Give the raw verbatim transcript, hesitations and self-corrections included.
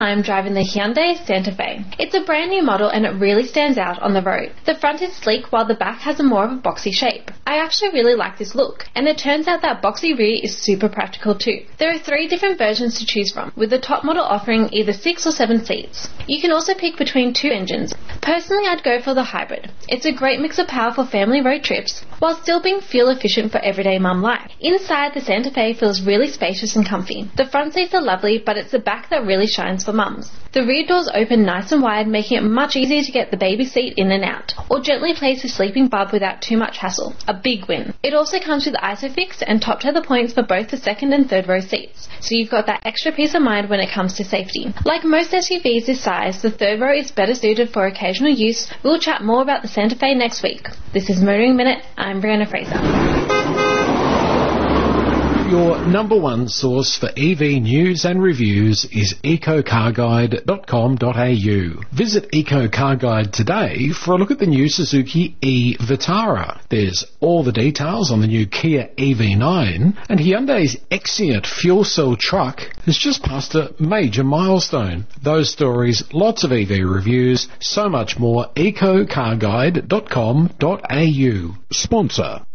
I'm driving the Hyundai Santa Fe. It's a brand new model and it really stands out on the road. The front is sleek while the back has a more of a boxy shape. I actually really like this look, and it turns out that boxy rear is super practical too. There are three different versions to choose from, with the top model offering either six or seven seats. You can also pick between two engines. Personally, I'd go for the hybrid. It's a great mix of power for family road trips, while still being fuel efficient for everyday mum life. Inside, the Santa Fe feels really spacious and comfy. The front seats are lovely, but it's the back that really shines for mums. The rear doors open nice and wide, making it much easier to get the baby seat in and out, or gently place a sleeping bub without too much hassle. A big win. It also comes with ISOFIX and top tether points for both the second and third row seats, so you've got that extra peace of mind when it comes to safety. Like most S U Vs this size, the third row is better suited for occasional use. We'll chat more about the Santa Fe next week. This is Motoring Minute. I'm Brianna Fraser. Your number one source for E V news and reviews is eco car guide dot com dot a u. Visit EcoCarGuide today for a look at the new Suzuki e-Vitara. There's all the details on the new Kia E V nine, and Hyundai's Exient fuel cell truck has just passed a major milestone. Those stories, lots of E V reviews, so much more. eco car guide dot com dot a u. Sponsor.